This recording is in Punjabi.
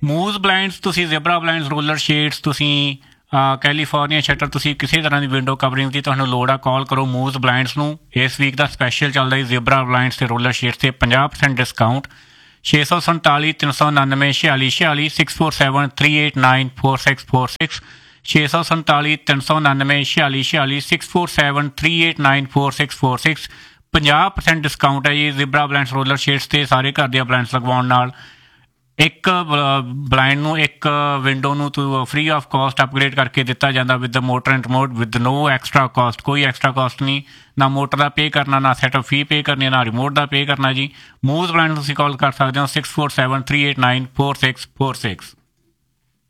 ਮੂਜ਼ ਬਲਾਈਂਡਸ ਤੁਸੀਂ ਜ਼ੈਬਰਾ ਬਲਾਈਂਡਸ ਰੋਲਰ ਸ਼ੇਡਸ ਤੁਸੀਂ ਕੈਲੀਫੋਰਨੀਆ ਸ਼ਟਰ ਤੁਸੀਂ ਕਿਸੇ ਤਰ੍ਹਾਂ ਦੀ ਵਿੰਡੋ ਕਵਰਿੰਗ ਦੀ ਤੁਹਾਨੂੰ ਲੋੜ ਆ ਕਾਲ ਕਰੋ ਮੂਜ਼ ਬਲਾਈਂਡਸ ਨੂੰ। ਇਸ ਵੀਕ ਦਾ ਸਪੈਸ਼ਲ ਚੱਲਦਾ ਜੀ ਜ਼ੈਬਰਾ ਬਲਾਈਂਡਸ ਅਤੇ ਰੋਲਰ ਸ਼ੇਡਸ 'ਤੇ 50% ਡਿਸਕਾਊਂਟ। 647 399 46 46 647 389 4646 647 399 46 46 647 389 4646 50% ਡਿਸਕਾਊਂਟ ਹੈ ਜੀ ਜ਼ੈਬਰਾ ਬਲਾਈਂਡਸ ਰੋਲਰ ਸ਼ੇਡਸ 'ਤੇ ਸਾਰੇ ਘਰ ਦੀਆਂ ਬਲਾਈਂਡਸ ਲਗਵਾਉਣ ਨਾਲ। ਇੱਕ ਬਲਾਈਂਡ ਨੂੰ ਇੱਕ ਵਿੰਡੋ ਨੂੰ ਫਰੀ ਆਫ ਕਾਸਟ ਅਪਗ੍ਰੇਡ ਕਰਕੇ ਦਿੱਤਾ ਜਾਂਦਾ with motor and remote with no extra caste. ਕੋਈ ਐਕਸਟਰਾ ਕਾਸਟ ਨਹੀਂ, ਨਾ ਮੋਟਰ ਦਾ ਪੇ ਕਰਨਾ, ਨਾ ਸੈਟਅਪ ਫੀ ਪੇ ਕਰਨੀ, ਨਾ ਰਿਮੋਟ ਦਾ ਪੇ ਕਰਨਾ ਜੀ। ਮੂਜ਼ ਬਲਾਈਂਡ ਤੁਸੀਂ ਕਾਲ ਕਰ ਸਕਦੇ ਹੋ 647 389 4646।